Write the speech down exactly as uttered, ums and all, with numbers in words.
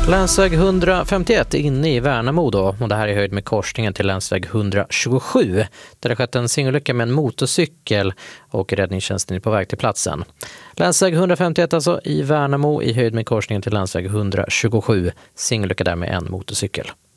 Länsväg hundrafemtioett inne i Värnamo då, och det här är höjd med korsningen till länsväg hundratjugosju där det har skett en singelolycka med en motorcykel och räddningstjänsten är på väg till platsen. Länsväg hundrafemtioett alltså i Värnamo i höjd med korsningen till länsväg hundratjugosju, singelolycka där med en motorcykel.